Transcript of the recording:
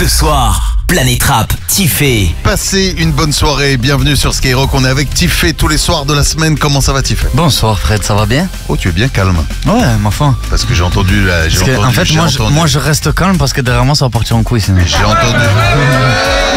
Ce soir, Planète Rap, Tiffé. Passez une bonne soirée, bienvenue sur Skyrock, on est avec Tiffé tous les soirs de la semaine. Comment ça va Tiffé? Bonsoir Fred, ça va bien? Oh, tu es bien calme. Ouais, ma foi. Parce que j'ai entendu là, En fait, moi je reste calme parce que derrière moi ça va partir en couille sinon. J'ai entendu.